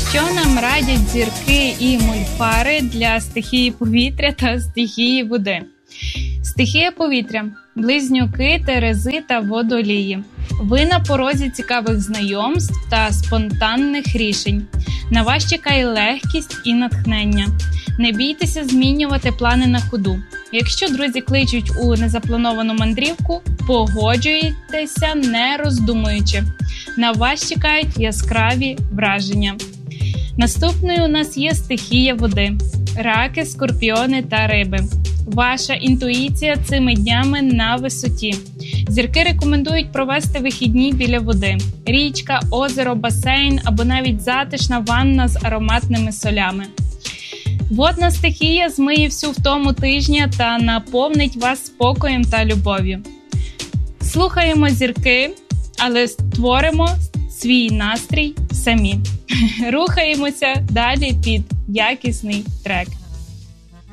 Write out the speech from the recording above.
Що нам радять зірки і мольфари для стихії повітря та стихії води? Стихія повітря – близнюки, терези та водолії. Ви на порозі цікавих знайомств та спонтанних рішень. На вас чекає легкість і натхнення. Не бійтеся змінювати плани на ходу. Якщо друзі кличуть у незаплановану мандрівку, погоджуйтеся не роздумуючи. На вас чекають яскраві враження. Наступною у нас є стихія води – раки, скорпіони та риби. Ваша інтуїція цими днями на висоті. Зірки рекомендують провести вихідні біля води. Річка, озеро, басейн або навіть затишна ванна з ароматними солями. Водна стихія змиє всю втому тижня та наповнить вас спокоєм та любов'ю. Слухаємо зірки, але створимо свій настрій самі. Рухаємося далі під якісний трек.